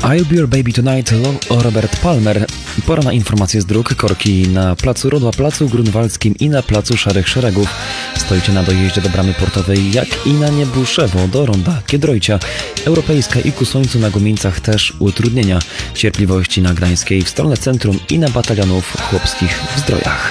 I'll Be Your Baby Tonight, Robert Palmer. Pora na informacje z dróg. Korki na placu Rodła, placu Grunwaldzkim i na placu Szarych Szeregów. Stoicie na dojeździe do bramy portowej, jak i na Niebuszewo do ronda Kiedrojcia. Europejska i ku Słońcu na Gumieńcach też utrudnienia. Cierpliwości na Gdańskiej w stronę centrum i na batalionów chłopskich w Zdrojach.